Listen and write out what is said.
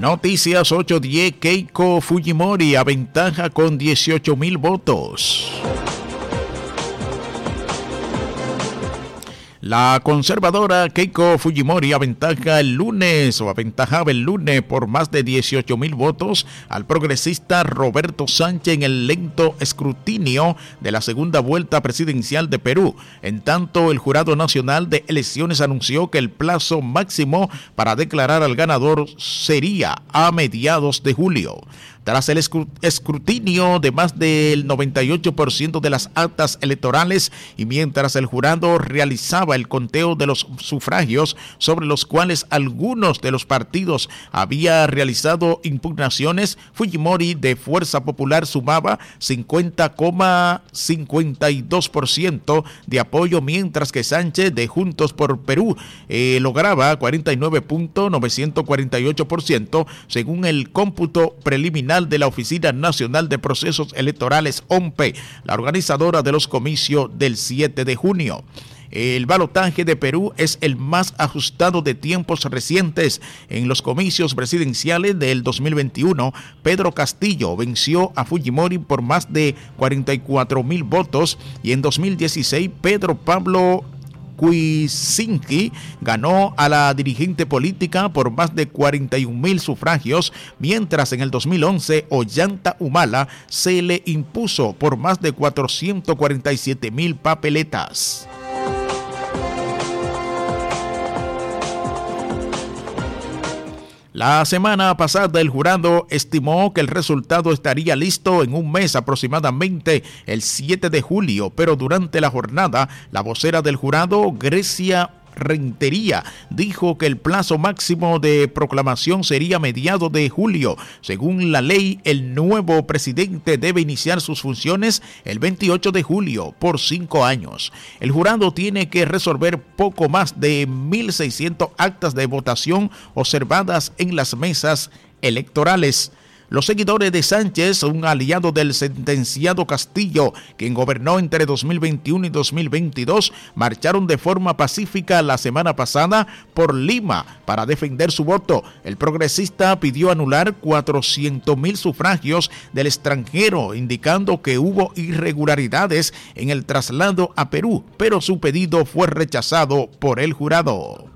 Noticias 810, Keiko Fujimori aventaja con 18,000 votos. La conservadora Keiko Fujimori aventajaba el lunes por más de 18,000 votos al progresista Roberto Sánchez en el lento escrutinio de la segunda vuelta presidencial de Perú. En tanto, el Jurado Nacional de Elecciones anunció que el plazo máximo para declarar al ganador sería a mediados de julio. Tras el escrutinio de más del 98% de las actas electorales y mientras el jurado realizaba el conteo de los sufragios sobre los cuales algunos de los partidos había realizado impugnaciones, Fujimori de Fuerza Popular sumaba 50,52% de apoyo, mientras que Sánchez de Juntos por Perú lograba 49,948% según el cómputo preliminar de la Oficina Nacional de Procesos Electorales, OMPE, la organizadora de los comicios del 7 de junio. El balotaje de Perú es el más ajustado de tiempos recientes. En los comicios presidenciales del 2021, Pedro Castillo venció a Fujimori por más de 44,000 votos y en 2016 Pedro Pablo Kuczynski ganó a la dirigente política por más de 41,000 sufragios, mientras en el 2011 Ollanta Humala se le impuso por más de 447,000 papeletas. La semana pasada el jurado estimó que el resultado estaría listo en un mes, aproximadamente el 7 de julio, pero durante la jornada la vocera del jurado, Grecia Rentería, dijo que el plazo máximo de proclamación sería mediados de julio. Según la ley, el nuevo presidente debe iniciar sus funciones el 28 de julio por 5 años. El jurado tiene que resolver poco más de 1,600 actas de votación observadas en las mesas electorales. Los seguidores de Sánchez, un aliado del sentenciado Castillo, quien gobernó entre 2021 y 2022, marcharon de forma pacífica la semana pasada por Lima para defender su voto. El progresista pidió anular 400,000 sufragios del extranjero, indicando que hubo irregularidades en el traslado a Perú, pero su pedido fue rechazado por el jurado.